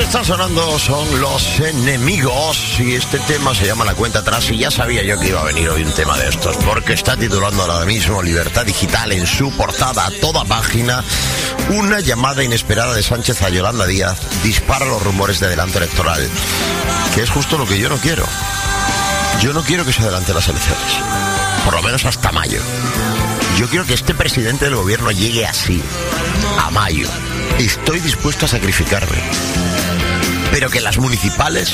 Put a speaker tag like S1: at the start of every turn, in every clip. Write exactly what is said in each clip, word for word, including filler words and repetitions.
S1: está sonando son Los Enemigos y este tema se llama La Cuenta Atrás y ya sabía yo que iba a venir hoy un tema de estos porque está titulando ahora mismo Libertad Digital en su portada a toda página. Una llamada inesperada de Sánchez a Yolanda Díaz dispara los rumores de adelanto electoral, que es justo lo que yo no quiero. Yo no quiero que se adelanten las elecciones, por lo menos hasta mayo. Yo quiero que este presidente del gobierno llegue así, a mayo. Estoy dispuesto a sacrificarme, pero que las municipales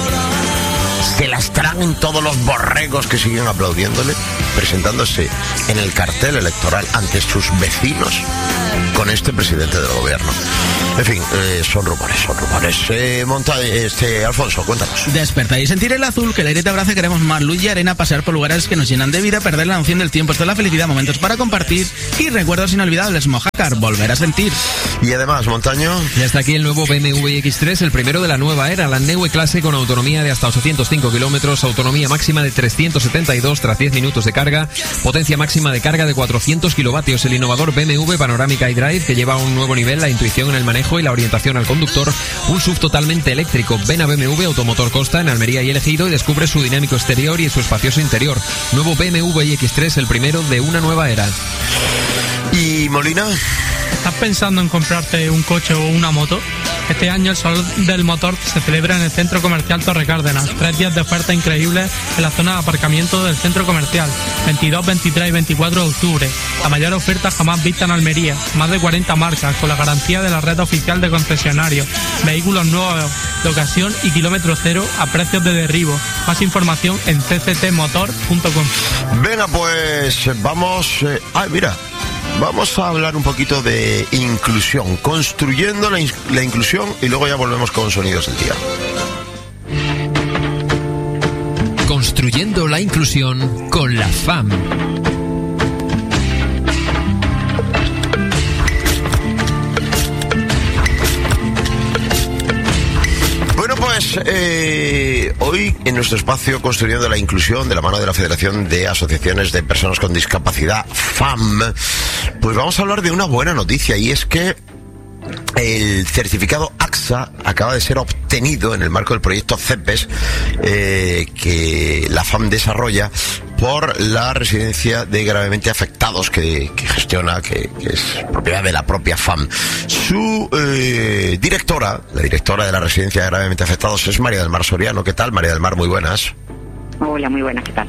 S1: se las traguen todos los borregos que siguen aplaudiéndole, presentándose en el cartel electoral ante sus vecinos con este presidente del gobierno. En fin, eh, son rumores, son rumores. Eh, monta, este, Alfonso, cuéntanos.
S2: Despertar y sentir el azul, que el aire te abrace, queremos más luz y arena, pasear por lugares que nos llenan de vida, perder la noción del tiempo, esto es la felicidad, momentos para compartir y recuerdos inolvidables. Mojácar, volver a sentir.
S1: Y además, Montaño.
S3: Ya está aquí el nuevo B M W iX tres, el primero de la nueva era, la Neue Clase con autonomía de hasta ochocientos cinco kilómetros, autonomía máxima de trescientos setenta y dos tras diez minutos de carga, potencia máxima de carga de cuatrocientos kilovatios, el innovador B M W Panoramic iDrive que lleva a un nuevo nivel la intuición en el manejo y la orientación al conductor, un S U V totalmente eléctrico. Ven a B M W Automotor Costa en Almería y El Ejido y descubre su dinámico exterior y su espacioso interior. Nuevo B M W iX tres, el primero de una nueva era.
S1: ¿Y Molina?
S4: ¿Estás pensando en comprarte un coche o una moto? Este año el Salón del Motor se celebra en el Centro Comercial Torre Cárdenas. Tres días de ofertas increíbles en la zona de aparcamiento del centro comercial. veintidós, veintitrés y veinticuatro de octubre. La mayor oferta jamás vista en Almería. Más de cuarenta marcas con la garantía de la red oficial de concesionarios. Vehículos nuevos de ocasión y kilómetro cero a precios de derribo. Más información en c c t motor punto com.
S1: Venga, pues vamos... Eh, ay, mira... Vamos a hablar un poquito de inclusión, construyendo la, in- la inclusión y luego ya volvemos con Sonidos del Día.
S3: Construyendo la inclusión con la F A M.
S1: Pues eh, hoy en nuestro espacio Construyendo la Inclusión, de la mano de la Federación de Asociaciones de Personas con Discapacidad, F A M, pues vamos a hablar de una buena noticia, y es que el certificado A X A acaba de ser obtenido en el marco del proyecto CEPES eh, que la F A M desarrolla por la residencia de gravemente afectados que, que gestiona, que, que es propiedad de la propia F A M. Su eh, directora, la directora de la residencia de gravemente afectados es María del Mar Soriano. ¿Qué tal, María del Mar? Muy buenas.
S5: Hola, muy buenas, ¿qué tal?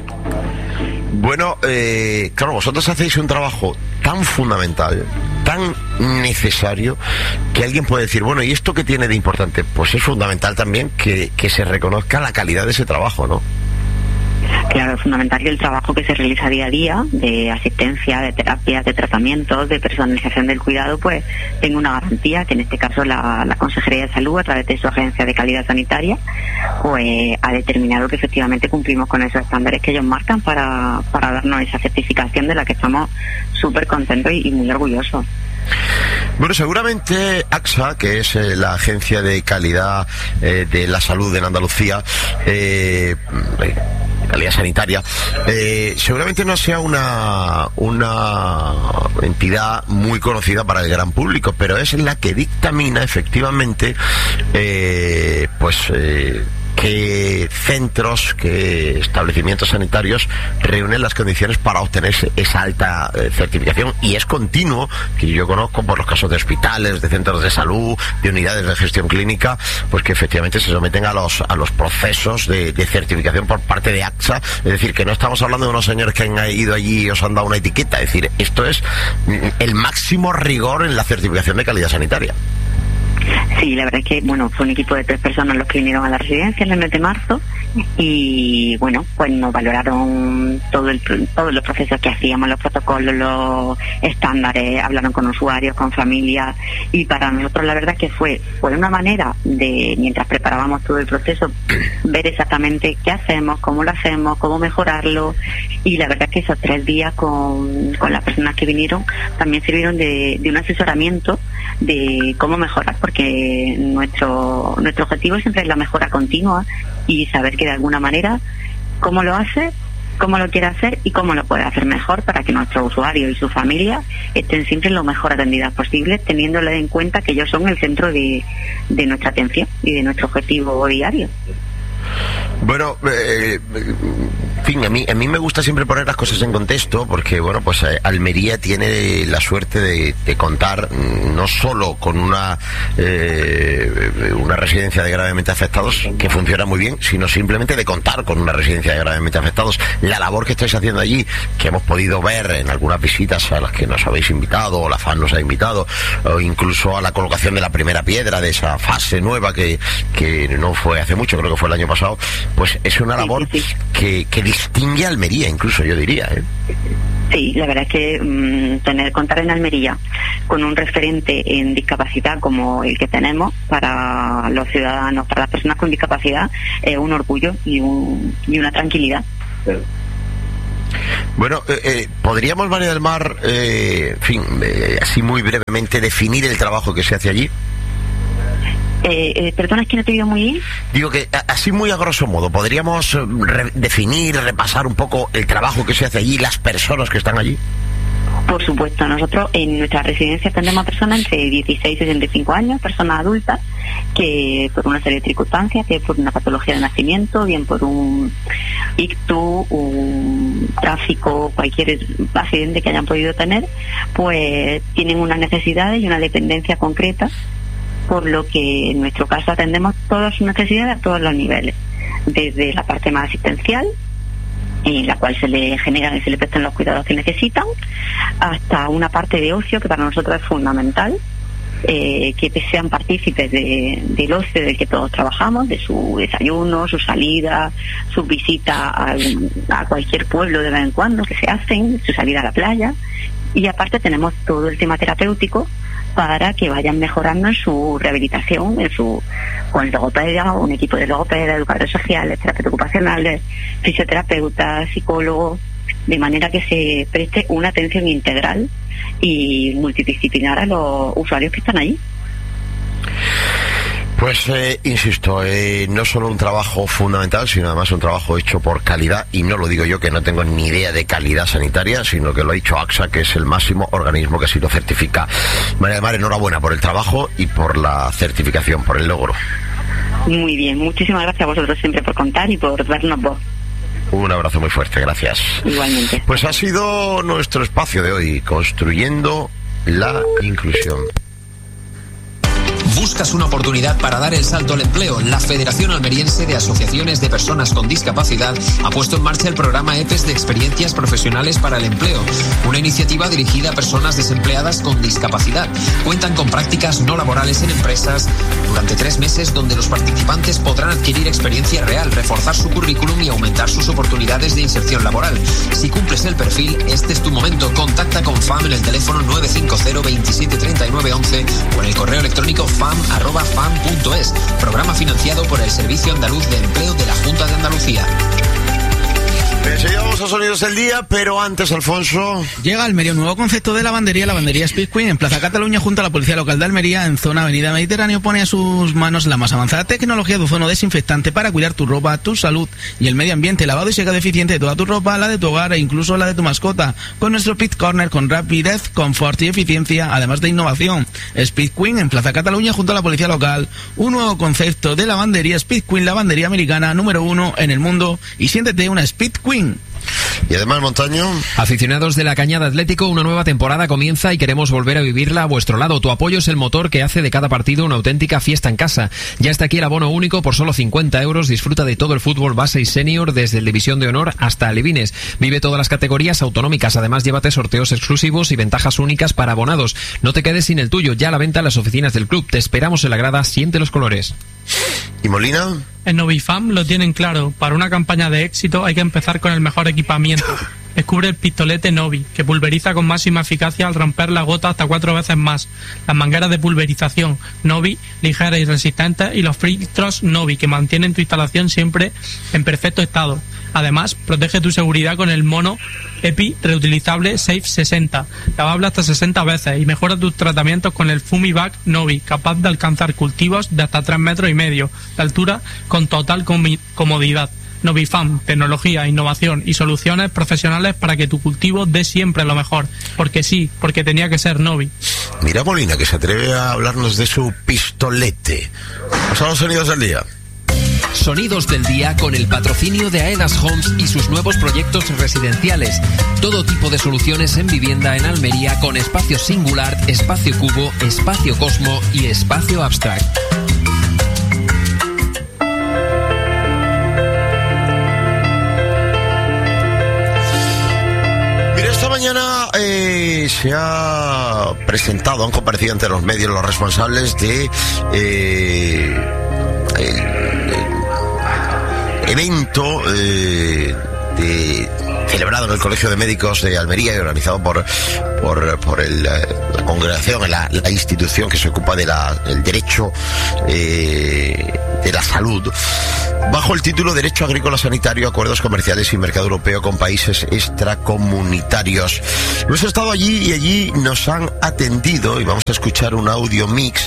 S1: Bueno, eh, claro, vosotros hacéis un trabajo tan fundamental, tan necesario, que alguien puede decir, bueno, ¿y esto qué tiene de importante? Pues es fundamental también que, que se reconozca la calidad de ese trabajo, ¿no?
S5: Claro, es fundamental que el trabajo que se realiza día a día, de asistencia, de terapias, de tratamientos, de personalización del cuidado, pues tenga una garantía, que en este caso la, la Consejería de Salud, a través de su Agencia de Calidad Sanitaria, pues ha determinado que efectivamente cumplimos con esos estándares que ellos marcan para, para darnos esa certificación de la que estamos súper contentos y, y muy orgullosos.
S1: Bueno, seguramente A X A, que es eh, la Agencia de Calidad eh, de la Salud en Andalucía, eh, calidad sanitaria, eh, seguramente no sea una una entidad muy conocida para el gran público, pero es la que dictamina efectivamente eh, pues eh, qué centros, qué establecimientos sanitarios reúnen las condiciones para obtener esa alta eh, certificación, y es continuo, que yo conozco por los casos de hospitales, de centros de salud, de unidades de gestión clínica, pues que efectivamente se someten a los a los procesos de, de certificación por parte de A X A. Es decir, que no estamos hablando de unos señores que han ido allí y os han dado una etiqueta, es decir, esto es el máximo rigor en la certificación de calidad sanitaria.
S5: Sí, la verdad es que, bueno, fue un equipo de tres personas los que vinieron a la residencia en el mes de marzo y, bueno, pues nos valoraron todo el, todos los procesos que hacíamos, los protocolos, los estándares, hablaron con usuarios, con familias, y para nosotros la verdad es que fue, fue una manera de, mientras preparábamos todo el proceso, ver exactamente qué hacemos, cómo lo hacemos, cómo mejorarlo, y la verdad es que esos tres días con, con las personas que vinieron también sirvieron de, de un asesoramiento de cómo mejorar, porque nuestro nuestro objetivo siempre es la mejora continua y saber que de alguna manera cómo lo hace cómo lo quiere hacer y cómo lo puede hacer mejor para que nuestros usuarios y su familia estén siempre lo mejor atendidas posible, teniéndole en cuenta que ellos son el centro de, de nuestra atención y de nuestro objetivo diario.
S1: Bueno, eh, en fin, a mí, a mí me gusta siempre poner las cosas en contexto porque, bueno, pues eh, Almería tiene la suerte de, de contar no solo con una eh, una residencia de gravemente afectados que funciona muy bien, sino simplemente de contar con una residencia de gravemente afectados. La labor que estáis haciendo allí, que hemos podido ver en algunas visitas a las que nos habéis invitado, o la F A N nos ha invitado, o incluso a la colocación de la primera piedra de esa fase nueva que, que no fue hace mucho, creo que fue el año pasado, pues es una labor
S5: sí, sí, sí.
S1: Que, que distingue a Almería, incluso yo diría, ¿eh?
S5: Sí, la verdad es que mmm, tener contar en Almería con un referente en discapacidad como el que tenemos para los ciudadanos, para las personas con discapacidad, es un orgullo y, un, y una tranquilidad.
S1: Bueno, eh, eh, ¿podríamos, María del Mar, eh, en fin, eh, así muy brevemente definir el trabajo que se hace allí?
S5: Eh, eh, perdona, es que no te he oído muy bien.
S1: Digo que así muy a grosso modo, ¿podríamos re- definir, repasar un poco el trabajo que se hace allí, las personas que están allí?
S5: Por supuesto, nosotros en nuestra residencia atendemos a personas entre dieciséis y sesenta y cinco años, personas adultas, que por una serie de circunstancias, bien por una patología de nacimiento, bien por un ictus, un tráfico, cualquier accidente que hayan podido tener, pues tienen unas necesidades y una dependencia concreta, por lo que en nuestro caso atendemos todas sus necesidades a todos los niveles, desde la parte más asistencial, en la cual se le generan y se le prestan los cuidados que necesitan, hasta una parte de ocio que para nosotros es fundamental, eh, que sean partícipes de, del ocio del que todos trabajamos, de su desayuno, su salida, sus visitas a, a cualquier pueblo de vez en cuando que se hacen, su salida a la playa, y aparte tenemos todo el tema terapéutico para que vayan mejorando en su rehabilitación, en su con logopedia, un equipo de logopedas, educadores sociales, terapeutas ocupacionales, fisioterapeutas, psicólogos, de manera que se preste una atención integral y multidisciplinar a los usuarios que están ahí.
S1: Pues eh, insisto, eh, no solo un trabajo fundamental, sino además un trabajo hecho por calidad, y no lo digo yo que no tengo ni idea de calidad sanitaria, sino que lo ha dicho AXA, que es el máximo organismo que así lo certifica. María del Mar, enhorabuena por el trabajo y por la certificación, por el logro.
S5: Muy bien, muchísimas gracias a vosotros siempre por contar y por darnos voz.
S1: Un abrazo muy fuerte, gracias.
S5: Igualmente.
S1: Pues ha sido nuestro espacio de hoy, construyendo la inclusión.
S3: ¿Buscas una oportunidad para dar el salto al empleo? La Federación Almeriense de Asociaciones de Personas con Discapacidad ha puesto en marcha el programa E P E S de Experiencias Profesionales para el Empleo, una iniciativa dirigida a personas desempleadas con discapacidad. Cuentan con prácticas no laborales en empresas durante tres meses donde los participantes podrán adquirir experiencia real, reforzar su currículum y aumentar sus oportunidades de inserción laboral. Si cumples el perfil, este es tu momento. Contacta con F A M en el teléfono nueve cinco cero, veintisiete, treinta y nueve, once o en el correo electrónico fam arroba fam punto es. Programa financiado por el Servicio Andaluz de Empleo de la Junta de Andalucía.
S1: Llegamos a Sonidos del Día, pero antes, Alfonso...
S2: Llega Almería un nuevo concepto de lavandería, lavandería Speed Queen, en Plaza Cataluña, junto a la Policía Local de Almería, en zona Avenida Mediterráneo. Pone a sus manos la más avanzada tecnología de ozono desinfectante para cuidar tu ropa, tu salud y el medio ambiente. Lavado y secado eficiente de toda tu ropa, la de tu hogar e incluso la de tu mascota, con nuestro Pit Corner con rapidez, confort y eficiencia, además de innovación. Speed Queen, en Plaza Cataluña, junto a la Policía Local. Un nuevo concepto de lavandería Speed Queen, lavandería americana número uno en el mundo, y siéntete una Speed Queen.
S1: Y además, Montaño...
S3: Aficionados de la Cañada Atlético, una nueva temporada comienza y queremos volver a vivirla a vuestro lado. Tu apoyo es el motor que hace de cada partido una auténtica fiesta en casa. Ya está aquí el abono único por solo cincuenta euros. Disfruta de todo el fútbol base y senior, desde el División de Honor hasta Alevines. Vive todas las categorías autonómicas. Además, llévate sorteos exclusivos y ventajas únicas para abonados. No te quedes sin el tuyo. Ya a la venta en las oficinas del club. Te esperamos en la grada. Siente los colores.
S1: ¿Y Molina?
S4: En Novifam lo tienen claro. Para una campaña de éxito hay que empezar con el mejor equipamiento. Descubre el pistolete Novi, que pulveriza con máxima eficacia al romper la gota hasta cuatro veces más. Las mangueras de pulverización Novi, ligeras y resistentes, y los filtros Novi, que mantienen tu instalación siempre en perfecto estado. Además, protege tu seguridad con el mono EPI reutilizable Safe sesenta, lavable hasta sesenta veces, y mejora tus tratamientos con el Fumivac Novi, capaz de alcanzar cultivos de hasta tres metros y medio de altura con total comi- comodidad. Novifam, tecnología, innovación y soluciones profesionales para que tu cultivo dé siempre lo mejor. Porque sí, porque tenía que ser Novi.
S1: Mira Molina, que se atreve a hablarnos de su pistolete. Vamos a los sonidos del día.
S3: Sonidos del día con el patrocinio de Aedas Homes y sus nuevos proyectos residenciales. Todo tipo de soluciones en vivienda en Almería con espacio singular, espacio cubo, espacio cosmo y espacio abstract.
S1: Mira, esta mañana eh, se ha presentado, han comparecido ante los medios los responsables de... Eh, el, evento eh, de, celebrado en el Colegio de Médicos de Almería y organizado por por, por el, la congregación, la, la institución que se ocupa de la, el derecho eh, de la salud, bajo el título Derecho Agrícola Sanitario, Acuerdos Comerciales y Mercado Europeo con Países Extracomunitarios. Hemos estado allí y allí nos han atendido, y vamos a escuchar un audio mix,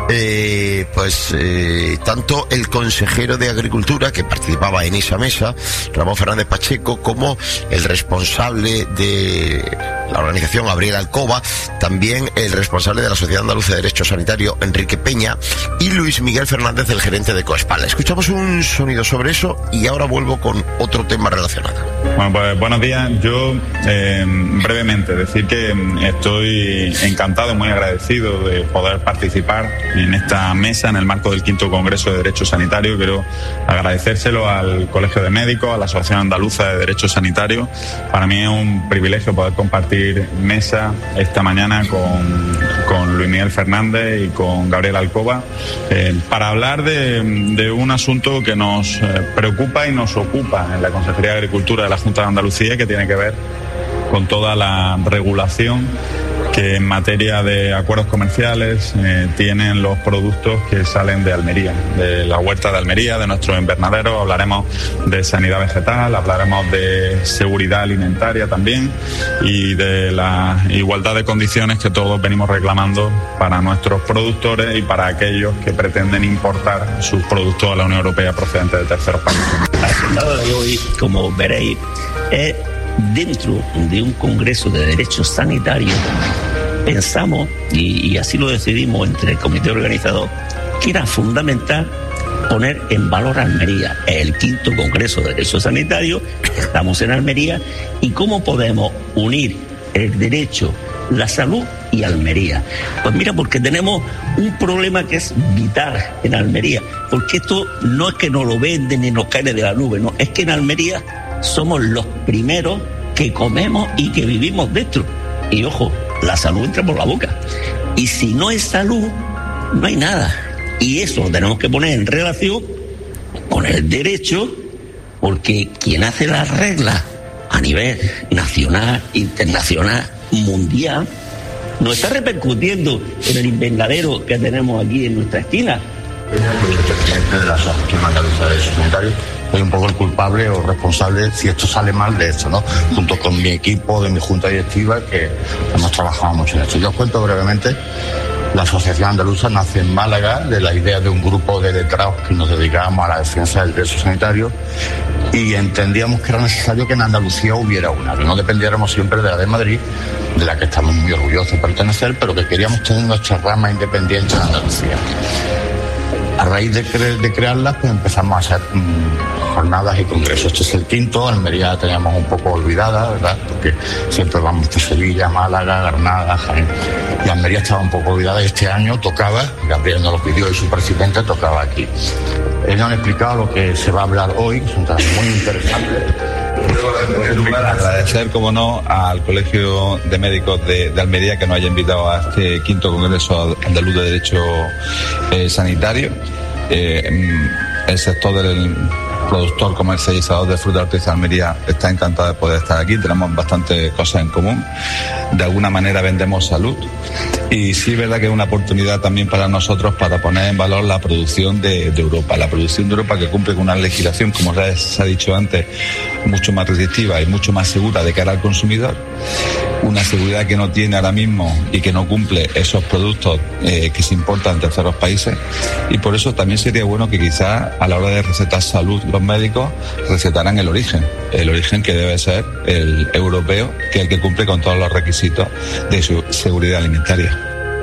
S1: eh, pues eh, tanto el consejero de Agricultura que participaba en esa mesa, Ramón Fernández Pacheco, como el responsable de la organización, Gabriel Alcoba, también el responsable de la Sociedad Andaluza de Derecho Sanitario, Enrique Peña, y Luis Miguel Fernández, el gerente de Coespal. Escuchamos un sonido sobre eso y ahora vuelvo con otro tema relacionado.
S6: Bueno, pues buenos días. Yo, eh, brevemente, decir que estoy encantado y muy agradecido de poder participar en esta mesa en el marco del quinto Congreso de Derecho Sanitario. Quiero agradecérselo al Colegio de Médicos, a la Asociación Andaluza de Derecho Sanitario. Para mí es un privilegio poder compartir mesa esta mañana con, con Luis Miguel Fernández y con Gabriel Alcoba eh, para hablar de, de un asunto que nos eh, preocupa y nos ocupa en la Consejería de Agricultura de la Junta de Andalucía, que tiene que ver con toda la regulación que en materia de acuerdos comerciales eh, tienen los productos que salen de Almería, de la huerta de Almería, de nuestros invernaderos. Hablaremos de sanidad vegetal, hablaremos de seguridad alimentaria también y de la igualdad de condiciones que todos venimos reclamando para nuestros productores y para aquellos que pretenden importar sus productos a la Unión Europea procedentes de terceros países.
S7: La jornada de hoy, como veréis, es dentro de un Congreso de Derecho Sanitario. Pensamos, y, y así lo decidimos entre el comité organizador, que era fundamental poner en valor a Almería. Es el quinto Congreso de Derecho Sanitario, estamos en Almería, y cómo podemos unir el derecho, la salud y Almería. Pues mira, porque tenemos un problema que es vital en Almería, porque esto no es que nos lo venden ni nos cae de la nube, no, es que en Almería somos los primeros que comemos y que vivimos dentro. Y ojo, la salud entra por la boca. Y si no hay salud, no hay nada. Y eso lo tenemos que poner en relación con el derecho, porque quien hace las reglas a nivel nacional, internacional, mundial, nos está repercutiendo en el invernadero que tenemos aquí en nuestra esquina.
S8: El presidente de la Asociación Andaluza de Derecho Sanitario, soy un poco el culpable o responsable si esto sale mal de esto, ¿no? Junto con mi equipo de mi junta directiva, que hemos trabajado mucho en esto. Yo os cuento brevemente. La Asociación Andaluza nace en Málaga de la idea de un grupo de letrados que nos dedicábamos a la defensa del derecho sanitario y entendíamos que era necesario que en Andalucía hubiera una, que no dependiéramos siempre de la de Madrid, de la que estamos muy orgullosos de pertenecer, pero que queríamos tener nuestra rama independiente en Andalucía. A raíz de, cre- de crearlas, pues empezamos a hacer mmm, jornadas y congresos. Este es el quinto. Almería la teníamos un poco olvidada, ¿verdad? Porque siempre vamos de Sevilla, Málaga, Granada, Jaén. Y Almería estaba un poco olvidada y este año tocaba, Gabriel nos lo pidió y su presidente tocaba aquí. Ellos nos han explicado lo que se va a hablar hoy, es un tema muy interesante.
S6: Agradecer, como no, al Colegio de Médicos de, de Almería que nos haya invitado a este quinto Congreso Andaluz de Derecho eh, Sanitario. Eh, el sector del productor comercializador de fruta y hortalizas de Almería está encantado de poder estar aquí. Tenemos bastantes cosas en común. De alguna manera vendemos salud. Y sí es verdad que es una oportunidad también para nosotros para poner en valor la producción de, de Europa. La producción de Europa que cumple con una legislación, como ya se ha dicho antes, mucho más restrictiva y mucho más segura de cara al consumidor. una seguridad que no tiene ahora mismo y que no cumple esos productos eh, que se importan de terceros países, y por eso también sería bueno que quizás a la hora de recetar salud los médicos recetaran el origen, el origen que debe ser el europeo, que es el que cumple con todos los requisitos de su seguridad alimentaria.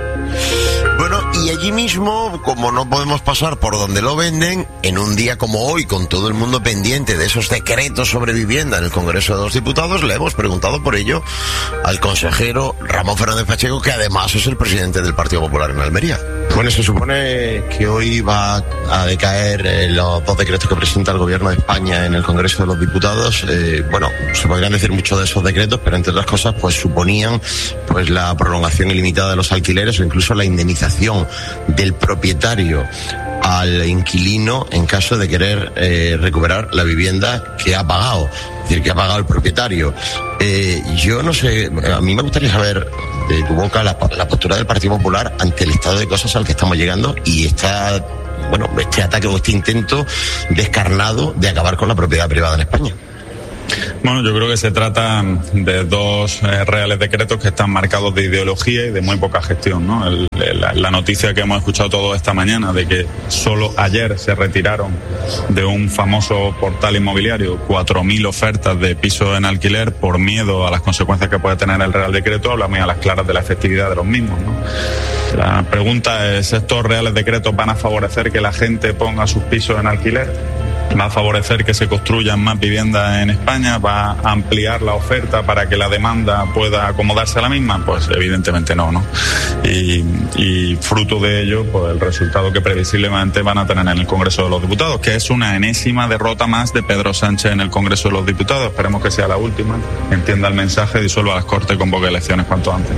S1: Bueno, y allí mismo, como no podemos pasar por donde lo venden, en un día como hoy, con todo el mundo pendiente de esos decretos sobre vivienda en el Congreso de los Diputados, le hemos preguntado por ello al consejero Ramón Fernández Pacheco, que además es el presidente del Partido Popular en Almería. Bueno, se supone que hoy va a decaer eh, los dos decretos que presenta el Gobierno de España en el Congreso de los Diputados. Eh, bueno, se podrían decir mucho de esos decretos, pero entre otras cosas, pues suponían pues la prolongación ilimitada de los alquileres o incluso la indemnización del propietario al inquilino en caso de querer eh, recuperar la vivienda que ha pagado, es decir, que ha pagado el propietario. Eh, yo no sé, a mí me gustaría saber de tu boca la, la postura del Partido Popular ante el estado de cosas al que estamos llegando y esta, bueno, este ataque o este intento descarnado de acabar con la propiedad privada en España.
S6: Bueno, yo creo que se trata de dos eh, reales decretos que están marcados de ideología y de muy poca gestión, ¿no? El, la, la noticia que hemos escuchado todos esta mañana de que solo ayer se retiraron de un famoso portal inmobiliario cuatro mil ofertas de pisos en alquiler por miedo a las consecuencias que puede tener el real decreto, habla muy a las claras de la efectividad de los mismos, ¿no? La pregunta es, ¿estos reales decretos van a favorecer que la gente ponga sus pisos en alquiler? ¿Va a favorecer que se construyan más viviendas en España? ¿Va a ampliar la oferta para que la demanda pueda acomodarse a la misma? Pues evidentemente no, ¿no? Y, y fruto de ello, pues el resultado que previsiblemente van a tener en el Congreso de los Diputados, que es una enésima derrota más de Pedro Sánchez en el Congreso de los Diputados. Esperemos que sea la última, entienda el mensaje, disuelva las Cortes y convoque elecciones cuanto antes.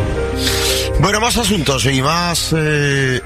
S1: Bueno, más asuntos y más... Eh...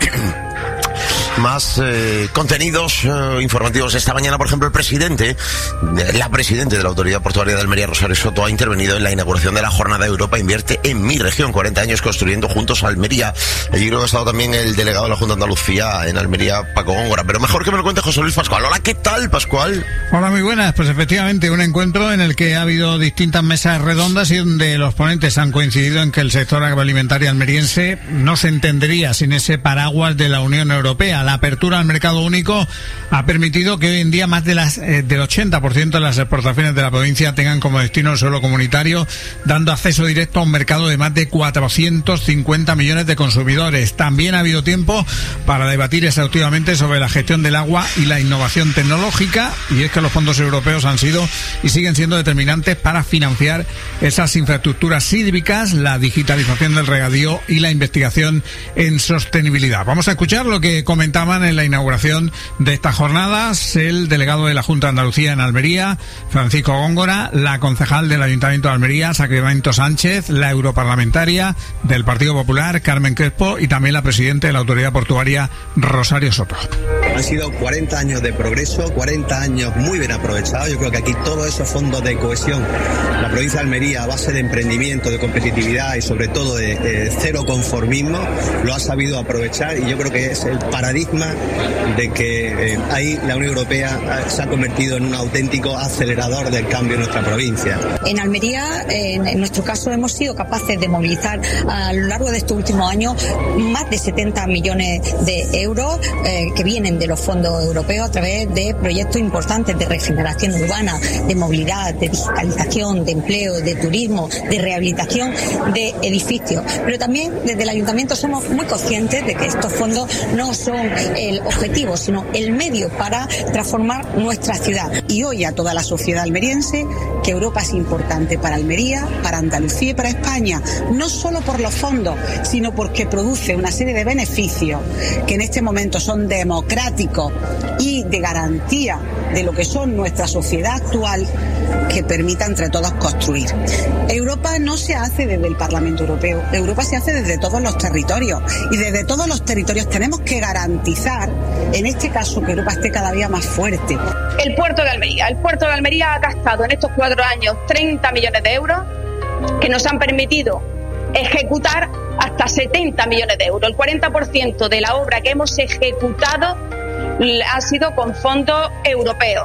S1: Más eh, contenidos eh, informativos. Esta mañana, por ejemplo, el presidente, la presidenta de la Autoridad Portuaria de Almería, Rosario Soto, ha intervenido en la inauguración de la Jornada Europa Invierte en mi región, cuarenta años construyendo juntos Almería. Allí creo que ha estado también el delegado de la Junta de Andalucía en Almería, Paco Góngora. Pero mejor que me lo cuente José Luis Pascual. Hola, ¿qué tal, Pascual?
S9: Hola, muy buenas. Pues efectivamente, un encuentro en el que ha habido distintas mesas redondas y donde los ponentes han coincidido en que el sector agroalimentario almeriense no se entendería sin ese paraguas de la Unión Europea. La apertura al mercado único ha permitido que hoy en día más de las, eh, del ochenta por ciento de las exportaciones de la provincia tengan como destino el suelo comunitario, dando acceso directo a un mercado de más de cuatrocientos cincuenta millones de consumidores. También ha habido tiempo para debatir exhaustivamente sobre la gestión del agua y la innovación tecnológica, y es que los fondos europeos han sido y siguen siendo determinantes para financiar esas infraestructuras hídricas, la digitalización del regadío y la investigación en sostenibilidad. Vamos a escuchar lo que comentaban en la inauguración de estas jornadas el delegado de la Junta de Andalucía en Almería, Francisco Góngora, la concejal del Ayuntamiento de Almería, Sacramento Sánchez, la europarlamentaria del Partido Popular, Carmen Crespo, y también la presidenta de la Autoridad Portuaria, Rosario Soto.
S10: Han sido cuarenta años de progreso, cuarenta años muy bien aprovechados. Yo creo que aquí todos esos fondos de cohesión, la provincia de Almería, a base de emprendimiento, de competitividad y sobre todo de, de cero conformismo, lo ha sabido aprovechar, y yo creo que es el paradigma de que eh, ahí la Unión Europea se ha convertido en un auténtico acelerador del cambio en nuestra provincia.
S11: En Almería, en, en nuestro caso, hemos sido capaces de movilizar a lo largo de estos últimos años más de setenta millones de euros eh, que vienen de los fondos europeos a través de proyectos importantes de regeneración urbana, de movilidad, de digitalización, de empleo, de turismo, de rehabilitación de edificios. Pero también desde el Ayuntamiento somos muy conscientes de que estos fondos no son el objetivo, sino el medio para transformar nuestra ciudad. Y hoy a toda la sociedad almeriense que Europa es importante para Almería, para Andalucía y para España, no solo por los fondos, sino porque produce una serie de beneficios que en este momento son democráticos y de garantía de lo que son nuestra sociedad actual, que permita entre todos construir. Europa no se hace desde el Parlamento Europeo, Europa se hace desde todos los territorios, y desde todos los territorios tenemos que garantizar, en este caso, que Europa esté cada día más fuerte.
S12: El puerto de Almería, el puerto de Almería ha gastado en estos cuatro años treinta millones de euros que nos han permitido ejecutar hasta setenta millones de euros. El cuarenta por ciento de la obra que hemos ejecutado ha sido con fondos europeos.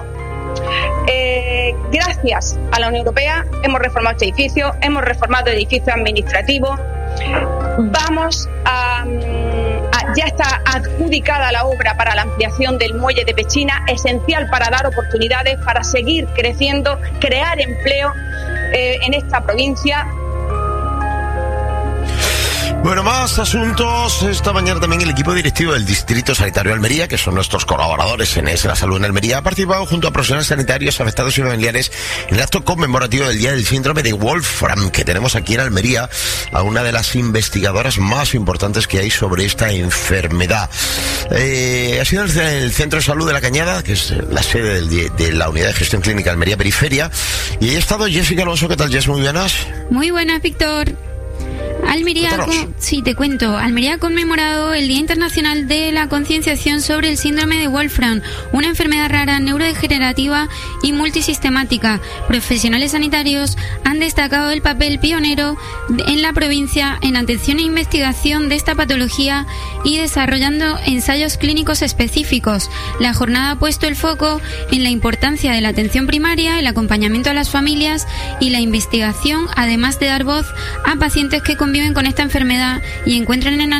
S12: Eh, gracias a la Unión Europea hemos reformado este edificio, hemos reformado el edificio administrativo. Vamos a, a ya está adjudicada la obra para la ampliación del muelle de Pechina, esencial para dar oportunidades, para seguir creciendo, crear empleo eh, en esta provincia.
S1: Bueno, más asuntos. Esta mañana también el equipo directivo del Distrito Sanitario de Almería, que son nuestros colaboradores en Es la Salud en Almería, ha participado junto a profesionales sanitarios, afectados y familiares en el acto conmemorativo del Día del Síndrome de Wolfram, que tenemos aquí en Almería a una de las investigadoras más importantes que hay sobre esta enfermedad. Eh, ha sido el Centro de Salud de La Cañada, que es la sede del, de la Unidad de Gestión Clínica Almería Periferia, y ahí ha estado Jessica Alonso. ¿Qué tal, Jess? Muy buenas.
S13: Muy buenas, Víctor. Almería, con... sí, te cuento. Almería ha conmemorado el Día Internacional de la Concienciación sobre el Síndrome de Wolfram, una enfermedad rara, neurodegenerativa y multisistemática. Profesionales sanitarios han destacado el papel pionero en la provincia en atención e investigación de esta patología y desarrollando ensayos clínicos específicos. La jornada ha puesto el foco en la importancia de la atención primaria, el acompañamiento a las familias y la investigación, además de dar voz a pacientes que conviven con esta enfermedad y encuentran en